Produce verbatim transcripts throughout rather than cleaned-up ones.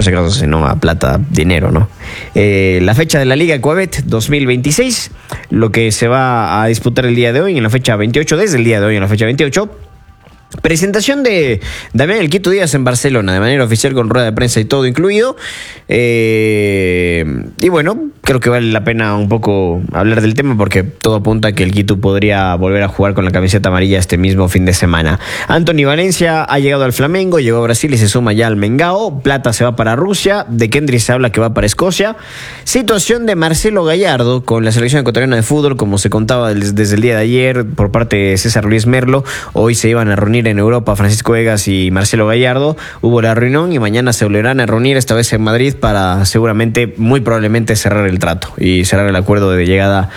si acaso, sino a plata, dinero, ¿no? Eh, la fecha de la Liga Coabet dos mil veintiséis, lo que se va a disputar el día de hoy, en la fecha veintiocho, desde el día de hoy en la fecha veintiocho. Presentación de Damián El Quito Díaz en Barcelona, de manera oficial, con rueda de prensa y todo incluido. Eh, y bueno, creo que vale la pena un poco hablar del tema, porque todo apunta a que el Quito podría volver a jugar con la camiseta amarilla este mismo fin de semana. Anthony Valencia ha llegado al Flamengo, llegó a Brasil y se suma ya al Mengao. Plata se va para Rusia, de Kendry se habla que va para Escocia. Situación de Marcelo Gallardo con la selección ecuatoriana de fútbol, como se contaba desde el día de ayer por parte de César Luis Merlo. Hoy se iban a reunir en Europa Francisco Egas y Marcelo Gallardo. Hubo la reunión y mañana se volverán a reunir, esta vez en Madrid, para seguramente, muy probablemente, cerrar el trato y cerrar el acuerdo de llegada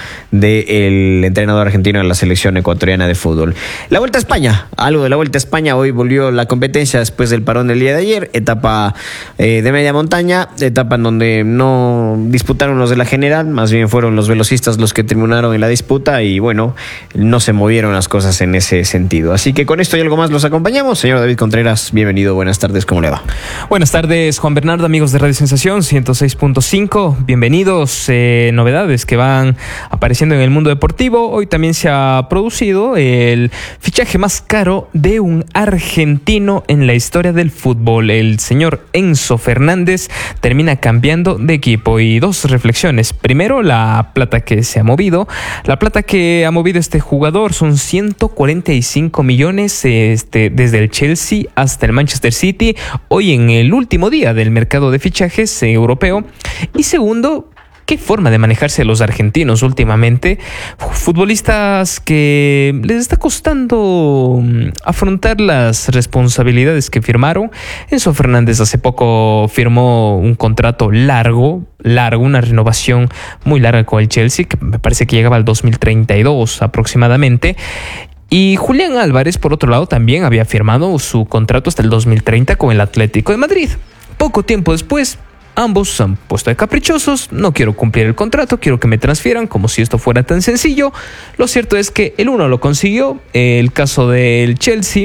del entrenador argentino en la selección ecuatoriana de fútbol. La Vuelta a España, algo de la Vuelta a España. Hoy volvió la competencia después del parón del día de ayer. Etapa eh, de media montaña, etapa en donde no disputaron los de la general, más bien fueron los velocistas los que terminaron en la disputa y bueno, no se movieron las cosas en ese sentido. Así que con esto y algo más los acompañamos. Señor David Contreras, bienvenido, buenas tardes, ¿cómo le va? Buenas tardes, Juan Bernardo, amigos de Radio Sensación ciento seis punto cinco, bienvenidos. Eh, novedades que van apareciendo en el mundo deportivo. Hoy también se ha producido el fichaje más caro de un argentino en la historia del fútbol. El señor Enzo Fernández termina cambiando de equipo, y dos reflexiones. Primero, la plata que se ha movido. La plata que ha movido este jugador son ciento cuarenta y cinco millones este, desde el Chelsea hasta el Manchester City, hoy en el último día del mercado de fichajes eh, europeo. Y segundo, ¿qué forma de manejarse los argentinos últimamente? Futbolistas que les está costando afrontar las responsabilidades que firmaron. Enzo Fernández hace poco firmó un contrato largo, largo, una renovación muy larga con el Chelsea, que me parece que llegaba al dos mil treinta y dos aproximadamente. Y Julián Álvarez, por otro lado, también había firmado su contrato hasta el dos mil treinta con el Atlético de Madrid. Poco tiempo después, ambos se han puesto de caprichosos. No quiero cumplir el contrato, quiero que me transfieran, como si esto fuera tan sencillo. Lo cierto es que el uno lo consiguió, el caso del Chelsea,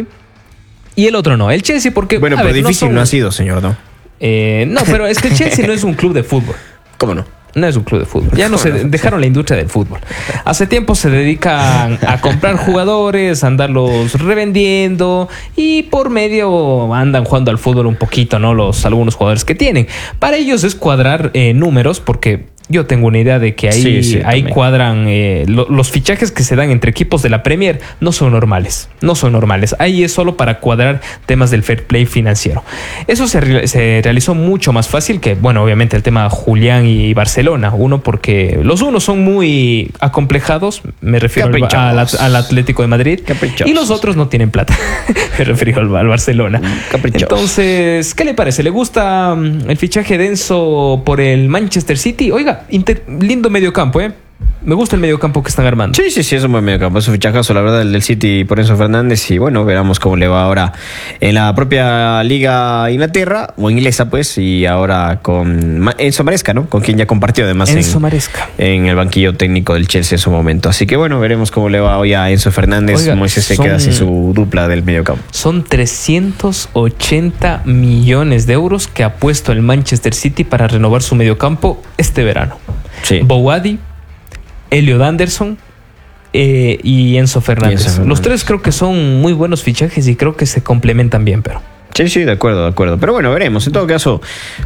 y el otro no. El Chelsea porque... Bueno, pero ver, difícil no, son... no ha sido, señor, ¿no? Eh, no, pero es que el Chelsea no es un club de fútbol. ¿Cómo no? No es un club de fútbol. Ya no se dejaron la industria del fútbol. Hace tiempo se dedican a comprar jugadores, a andarlos revendiendo, y por medio andan jugando al fútbol un poquito, ¿no? Los algunos jugadores que tienen. Para ellos es cuadrar eh, números, porque yo tengo una idea de que ahí, sí, sí, ahí cuadran eh, lo, los fichajes que se dan entre equipos de la Premier no son normales, no son normales. Ahí es solo para cuadrar temas del fair play financiero. Eso se, re, se realizó mucho más fácil que, bueno, obviamente el tema Julián y Barcelona. Uno, porque los unos son muy acomplejados, me refiero al, al, al Atlético de Madrid, y los otros no tienen plata. Me refiero al, al Barcelona. Entonces, ¿qué le parece? ¿Le gusta el fichaje de Enzo por el Manchester City? Oiga, Inter, lindo mediocampo, ¿eh? Me gusta el mediocampo que están armando. Sí, sí, sí, es un buen mediocampo. Es un fichajazo, la verdad, el del City por Enzo Fernández. Y bueno, veremos cómo le va ahora en la propia Liga Inglaterra, o inglesa, pues. Y ahora con Enzo Maresca, ¿no? Con quien ya compartió, además, Enzo en, Maresca. en el banquillo técnico del Chelsea en su momento. Así que bueno, veremos cómo le va hoy a Enzo Fernández. Oiga, Moisés se son, queda sin su dupla del mediocampo. Son trescientos ochenta millones de euros que ha puesto el Manchester City para renovar su mediocampo este verano. Sí. Bouhaddi, Elliot Anderson eh, y Enzo Fernández. Enzo Fernández. Los tres creo que son muy buenos fichajes y creo que se complementan bien, pero... Sí, sí, de acuerdo, de acuerdo. Pero bueno, veremos. En todo caso,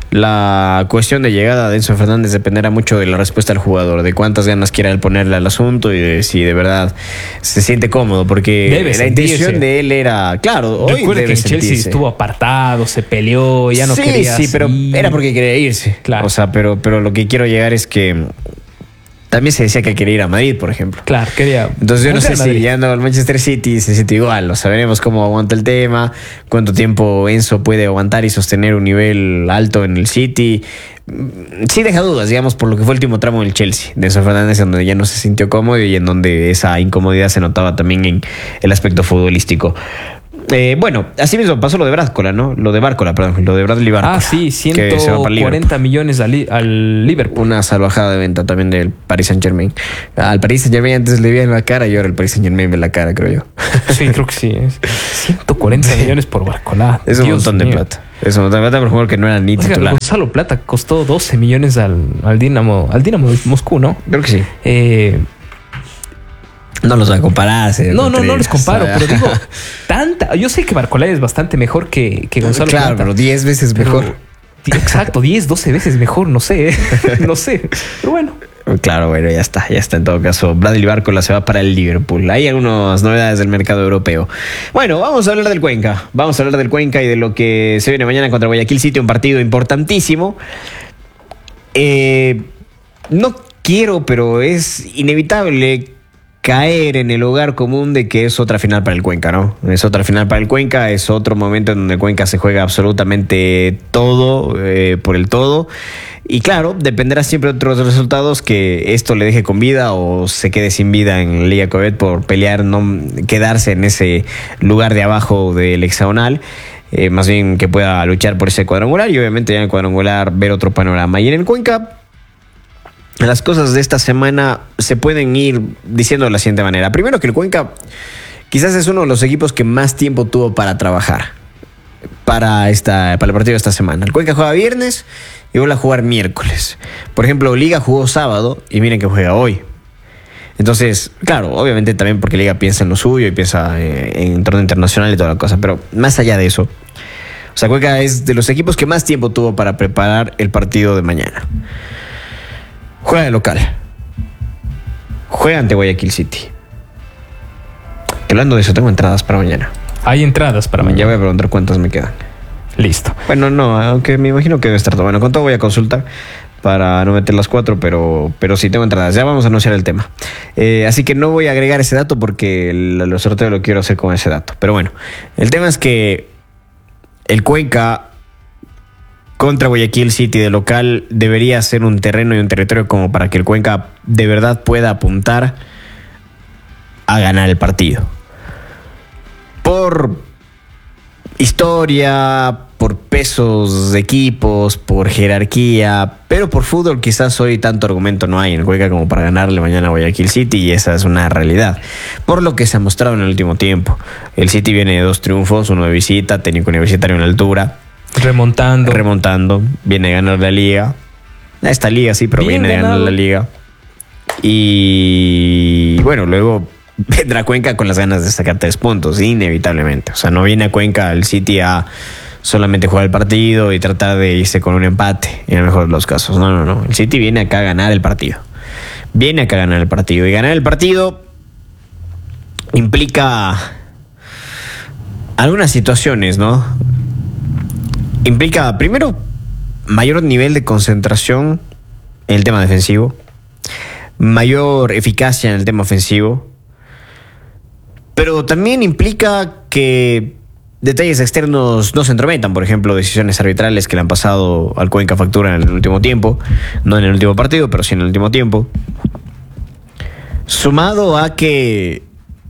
la cuestión de llegada de Enzo Fernández dependerá mucho de la respuesta del jugador, de cuántas ganas quiera él ponerle al asunto y de si de verdad se siente cómodo, porque debe la sentirse. Intención de él era, claro, hoy recuerde debe que el Chelsea estuvo apartado, se peleó, ya no sí, quería. Sí, sí, pero era porque quería irse. Claro. O sea, pero, pero lo que quiero llegar es que también se decía que quería ir a Madrid, por ejemplo. Claro, quería. Entonces yo no sé si llegando al Manchester City se siente igual. O sea, veremos cómo aguanta el tema, cuánto tiempo Enzo puede aguantar y sostener un nivel alto en el City. Sí deja dudas, digamos, por lo que fue el último tramo del Chelsea, de Enzo Fernández, en donde ya no se sintió cómodo y en donde esa incomodidad se notaba también en el aspecto futbolístico. Eh, bueno, así mismo pasó lo de Bárcola, ¿no? Lo de Bárcola, perdón, lo de Bradley Bárcola. Ah, sí, ciento cuarenta millones al, al Liverpool. Una salvajada de venta también del Paris Saint-Germain. Al Paris Saint-Germain antes le veían la cara y ahora el Paris Saint-Germain ve la cara, creo yo. Sí, creo que sí. ciento cuarenta millones por Bárcola. Es un Dios montón mío. de plata. Eso, Gonzalo Plata, por favor, que no era ni Oiga, titular. Gonzalo Plata costó doce millones al, al Dinamo, al Dinamo de Moscú, ¿no? Creo que sí. Eh, No los va a comparar. señor no, no, no les Contreras. comparo, pero digo, tanta. Yo sé que Barcolay es bastante mejor que, que Gonzalo Claro, Plata. pero diez veces pero- mejor. Exacto, diez, doce veces mejor, no sé, no sé. Pero bueno. Claro, bueno, ya está, ya está en todo caso. Bradley Barcola se va para el Liverpool. Hay algunas novedades del mercado europeo. Bueno, vamos a hablar del Cuenca. Vamos a hablar del Cuenca y de lo que se viene mañana contra Guayaquil City, un partido importantísimo. Eh, no quiero, pero es inevitable caer en el hogar común de que es otra final para el Cuenca, ¿no? Es otra final para el Cuenca, es otro momento en donde el Cuenca se juega absolutamente todo, eh, por el todo. Y claro, dependerá siempre de otros resultados, que esto le deje con vida o se quede sin vida en la Liga Covet por pelear, no quedarse en ese lugar de abajo del hexagonal. Eh, más bien que pueda luchar por ese cuadrangular y obviamente ya en el cuadrangular ver otro panorama. Y en el Cuenca, las cosas de esta semana se pueden ir diciendo de la siguiente manera. Primero, que el Cuenca quizás es uno de los equipos que más tiempo tuvo para trabajar para, esta, para el partido de esta semana. El Cuenca juega viernes y vuelve a jugar miércoles. Por ejemplo, Liga jugó sábado y miren que juega hoy. Entonces, claro, obviamente también porque Liga piensa en lo suyo y piensa eh, en torneo internacional y toda la cosa. Pero más allá de eso, o sea, Cuenca es de los equipos que más tiempo tuvo para preparar el partido de mañana. Juega de local. Juega ante Guayaquil City. Que hablando de eso, tengo entradas para mañana. Hay entradas para Ya mañana. voy a preguntar cuántas me quedan. Listo. Bueno, no, aunque me imagino que debe estar todo. Bueno, con todo voy a consultar para no meter las cuatro, pero, pero sí tengo entradas. Ya vamos a anunciar el tema. Eh, así que no voy a agregar ese dato porque el, el sorteo lo quiero hacer con ese dato. Pero bueno, el tema es que el Cuenca contra Guayaquil City de local debería ser un terreno y un territorio como para que el Cuenca de verdad pueda apuntar a ganar el partido. Por historia, por pesos de equipos, por jerarquía, pero por fútbol quizás hoy tanto argumento no hay en el Cuenca como para ganarle mañana a Guayaquil City, y esa es una realidad. Por lo que se ha mostrado en el último tiempo. El City viene de dos triunfos, uno de visita, técnico universitario en la altura. Remontando. Remontando, viene a ganar la liga. Esta liga sí, pero Bien viene a ganar ganado. la liga. Y bueno, luego vendrá Cuenca con las ganas de sacar tres puntos, inevitablemente. O sea, no viene a Cuenca el City a solamente jugar el partido y tratar de irse con un empate, en el mejor de los casos. No, no, no. El City viene acá a ganar el partido. Viene acá a ganar el partido. Y ganar el partido implica algunas situaciones, ¿no? Implica, primero, mayor nivel de concentración en el tema defensivo, mayor eficacia en el tema ofensivo, pero también implica que detalles externos no se entrometan. Por ejemplo, decisiones arbitrales que le han pasado al Cuenca factura en el último tiempo, no en el último partido, pero sí en el último tiempo. Sumado a que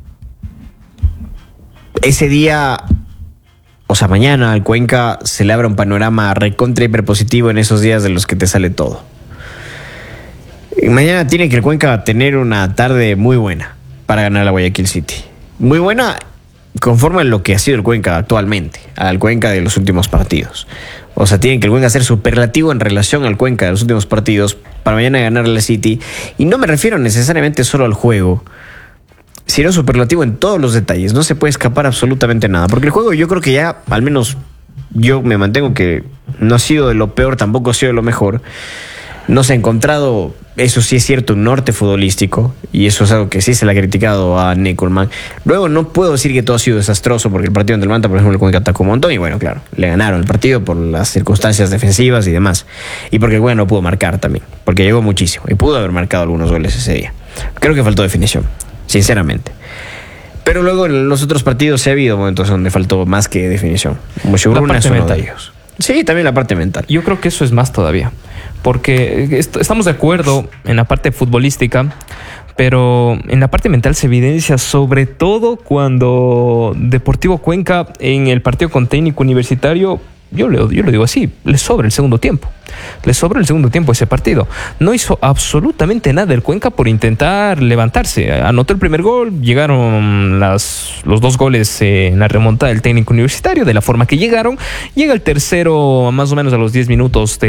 ese día, o sea, mañana al Cuenca se le abre un panorama recontra hiperpositivo en esos días de los que te sale todo. Y mañana tiene que el Cuenca tener una tarde muy buena para ganar a Guayaquil City. Muy buena conforme a lo que ha sido el Cuenca actualmente, al Cuenca de los últimos partidos. O sea, tiene que el Cuenca ser superlativo en relación al Cuenca de los últimos partidos para mañana ganarle al City. Y no me refiero necesariamente solo al juego, sino superlativo en todos los detalles. No se puede escapar absolutamente nada. Porque el juego, yo creo que ya, al menos yo me mantengo que no ha sido de lo peor, tampoco ha sido de lo mejor. No se ha encontrado, eso sí es cierto, un norte futbolístico, y eso es algo que sí se le ha criticado a Nickelman. Luego no puedo decir que todo ha sido desastroso, porque el partido ante el Manta, por ejemplo, el Cuenca atacó un montón y bueno, claro, le ganaron el partido por las circunstancias defensivas y demás. Y porque el Cuenca no pudo marcar también, porque llegó muchísimo y pudo haber marcado algunos goles ese día. Creo que faltó definición, sinceramente. Pero luego en los otros partidos sí ha habido momentos donde faltó más que definición. Muchurruna es uno de ellos. Sí, también la parte mental. Yo creo que eso es más todavía. Porque est- estamos de acuerdo en la parte futbolística, pero en la parte mental se evidencia sobre todo cuando Deportivo Cuenca en el partido con Técnico Universitario yo lo, yo lo digo así, le sobra el segundo tiempo. Le sobra el segundo tiempo a ese partido. No hizo absolutamente nada el Cuenca por intentar levantarse. Anotó el primer gol, llegaron las, los dos goles eh, en la remontada del técnico universitario, de la forma que llegaron. Llega el tercero más o menos a los diez minutos de